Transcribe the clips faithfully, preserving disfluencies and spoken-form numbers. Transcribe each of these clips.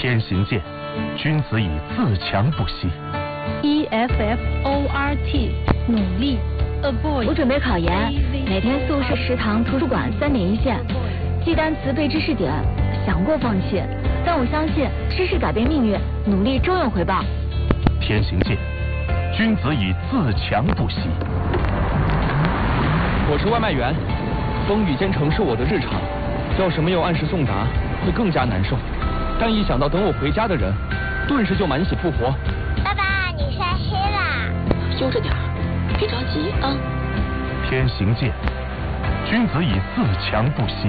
天行健，君子以自强不息。 E F F O R T 努力 avoid。 我准备考研，每天宿舍、食堂、图书馆三点一线，记单词、背知识点，想过放弃，但我相信知识改变命运，努力终有回报。 天行健，君子以自强不息。 我是外卖员，风雨兼程是我的日常，要是没有按时送达，会更加难受。但一想到等我回家的人，顿时就满血复活。 爸爸，你晒黑啦！ 悠着点儿，别着急啊。 天行健，君子以自强不息。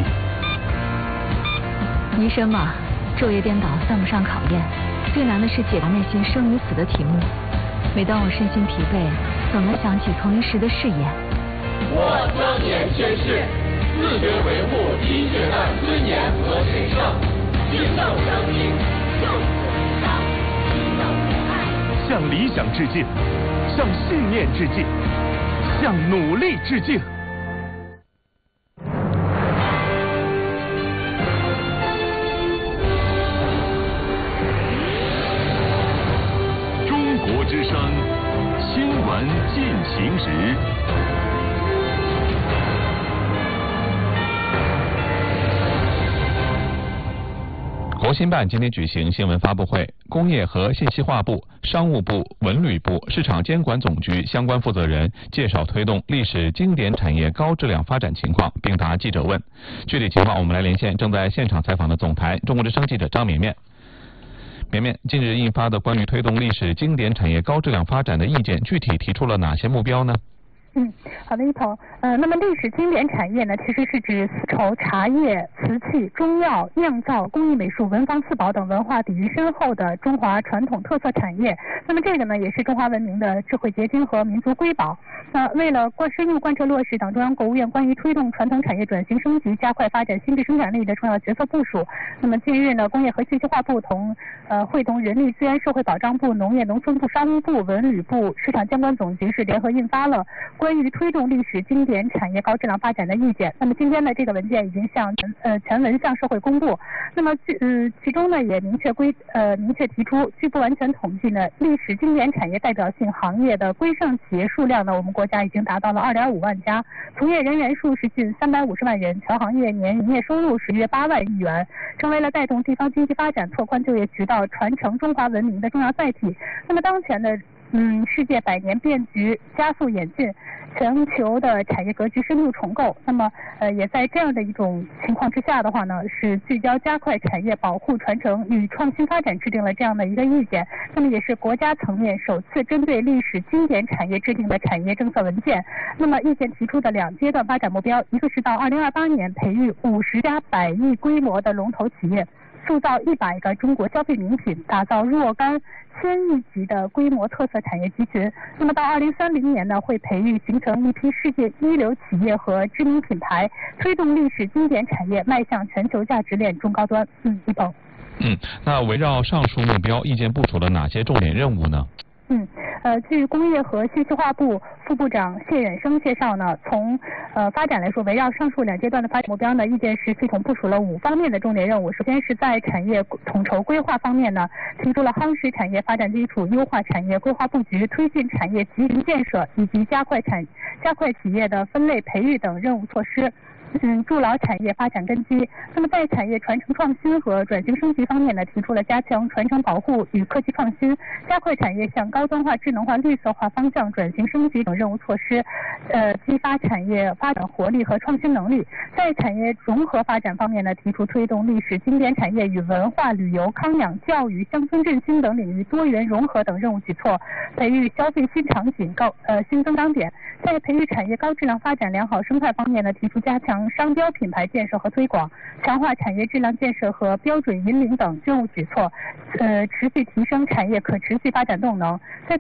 医生嘛，昼夜颠倒算不上考验，最难的是解答那些生与死的题目。每当我身心疲惫，总能想起从医时的誓言。 我将言宣誓，自觉维护医学的尊严和神圣。敬重生命，救死扶伤，医疗无碍。 向理想致敬，向信念致敬，向努力致敬。中国之声新闻进行时。国新办今天举行新闻发布会，工业和信息化部、商务部、文旅部、市场监管总局相关负责人介绍推动历史经典产业高质量发展情况，并答记者问。具体情况，我们来连线正在现场采访的总台中国之声记者张绵绵。绵绵，近日印发的关于推动历史经典产业高质量发展的意见，具体提出了哪些目标呢？ 嗯，好的，一鹏。呃，那么历史经典产业呢，其实是指丝绸、茶叶、瓷器、中药、酿造、工艺美术、文房四宝等文化底蕴深厚的中华传统特色产业。那么这个呢，也是中华文明的智慧结晶和民族瑰宝。那为了贯深入贯彻落实党中央、国务院关于推动传统产业转型升级、加快发展新质生产力的重要决策部署，那么近日呢，工业和信息化部同呃会同人力资源社会保障部、农业农村部、商务部、文旅部、市场监管总局是联合印发了关于推动历史经典产业高质量发展的意见。那么今天呢，这个文件已经向呃全文向社会公布。那么呃其中呢也明确规呃明确提出，据不完全统计呢，历史经典产业代表性行业的规上企业数量呢，我们国家已经达到了二点五万家，从业人员数是近三百五十万人，全行业年营业收入是约八万亿元，成为了带动地方经济发展、拓宽就业渠道、传承中华文明的重要载体。那么当前的嗯世界百年变局加速演进，全球的产业格局深度重构，那么呃也在这样的一种情况之下的话呢，是聚焦加快产业保护传承与创新发展制定了这样的一个意见。那么也是国家层面首次针对历史经典产业制定的产业政策文件。那么意见提出的两阶段发展目标，一个是到二零二八年培育五十家百亿规模的龙头企业，塑造一百个中国消费名品，打造若干千亿级的规模特色产业集群。那么到二零三零年呢，会培育形成一批世界一流企业和知名品牌，推动历史经典产业迈向全球价值链中高端。嗯，一鹏。 嗯，那围绕上述目标，意见部署了哪些重点任务呢？ 嗯，呃，据工业和信息化部副部长谢远生介绍呢，从呃发展来说，围绕上述两阶段的发展目标呢，意见是系统部署了五方面的重点任务。首先是在产业统筹规划方面呢，提出了夯实产业发展基础、优化产业规划布局、推进产业集群建设以及加快产加快企业的分类培育等任务措施。嗯，筑牢产业发展根基。那么在产业传承创新和转型升级方面呢，提出了加强传承保护与科技创新，加快产业向高端化、智能化、绿色化方向转型升级等任务措施，呃，激发产业发展活力和创新能力。在产业融合发展方面呢，提出推动历史经典产业与文化、旅游、康养、教育、乡村振兴等领域多元融合等任务举措，培育消费新场景高呃新增长点。在培育产业高质量发展良好生态方面呢，提出加强商标品牌建设和推广，强化产业质量建设和标准引领等任务举措，呃，持续提升产业可持续发展动能。在